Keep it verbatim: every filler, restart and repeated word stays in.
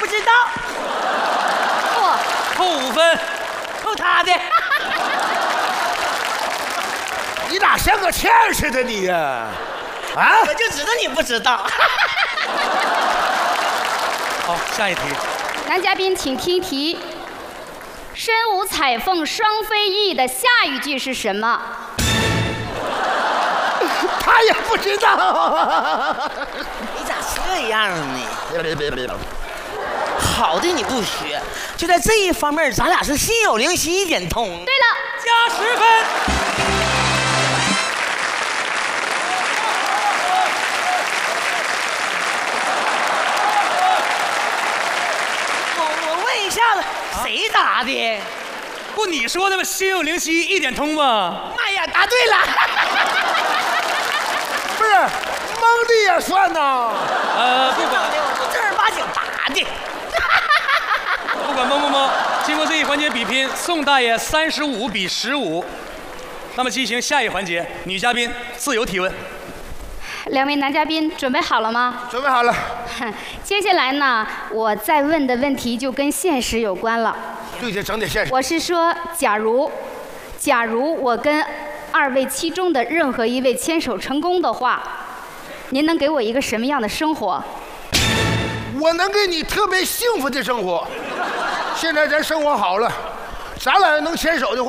不知道。 错， 扣五分， 扣他的。 你咋像个欠似的你呀？啊！ 我就知道你不知道。 好，下一题。 男嘉宾请听题：身无彩凤双飞翼的下一句是什么？ 他也不知道。 你咋这样呢？好的你不学，就在这一方面，咱俩是心有灵犀一点通。对了， 加十分。 我我问一下子，谁答的？ 不你说的吗？心有灵犀一点通吗？ 妈呀，答对了！ 不是蒙的也算呐。 呃，不管我正儿八经答的。 不管蒙不蒙，经过这一环节比拼，宋大爷三十五比十五。那么进行下一环节，女嘉宾自由提问。 两位男嘉宾准备好了吗？ 准备好了。 接下来呢，我再问的问题就跟现实有关了。 对，得整点现实。 我是说，假如，假如我跟二位其中的任何一位牵手成功的话，您能给我一个什么样的生活？ 我能给你特别幸福的生活。现在咱生活好了，咱俩能牵手的话。